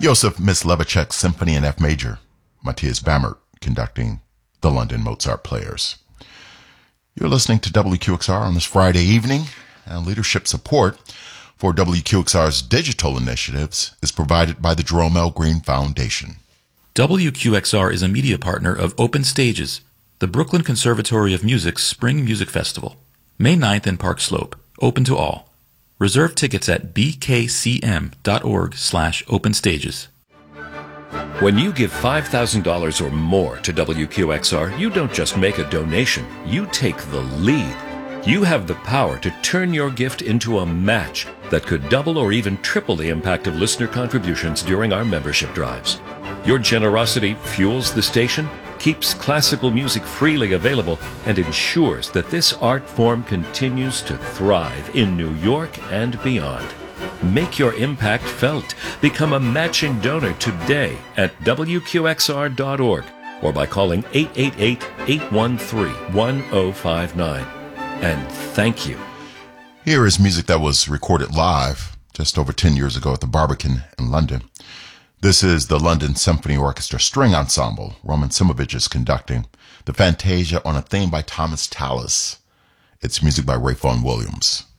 Joseph Mysliveček Symphony in F Major, Matthias Bammert conducting the London Mozart Players. You're listening to WQXR on this Friday evening, and leadership support for WQXR's digital initiatives is provided by the Jerome L. Green Foundation. WQXR is a media partner of Open Stages, the Brooklyn Conservatory of Music's Spring Music Festival, May 9th in Park Slope, open to all. Reserve tickets at bkcm.org/openstages. When you give $5,000 or more to WQXR, you don't just make a donation, you take the lead. You have the power to turn your gift into a match that could double or even triple the impact of listener contributions during our membership drives. Your generosity fuels the station, keeps classical music freely available, and ensures that this art form continues to thrive in New York and beyond. Make your impact felt. Become a matching donor today at WQXR.org or by calling 888-813-1059. And thank you. Here is music that was recorded live just over 10 years ago at the Barbican in London. This is the London Symphony Orchestra String Ensemble. Roman Simovich is conducting the Fantasia on a theme by Thomas Tallis. It's music by Ray Vaughan Williams.